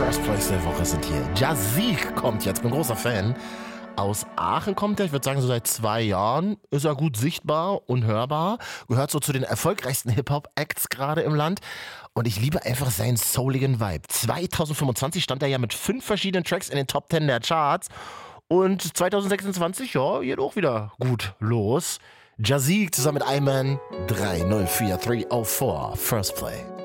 First Place der Woche sind hier. Jazik kommt jetzt, bin großer Fan. Aus Aachen kommt er, ich würde sagen so seit 2 Jahren. Ist er gut sichtbar und hörbar. Gehört so zu den erfolgreichsten Hip-Hop-Acts gerade im Land. Und ich liebe einfach seinen souligen Vibe. 2025 stand er ja mit 5 verschiedenen Tracks in den Top 10 der Charts. Und 2026, ja, geht auch wieder gut los. Jazik zusammen mit Ayman 304 304 First Play.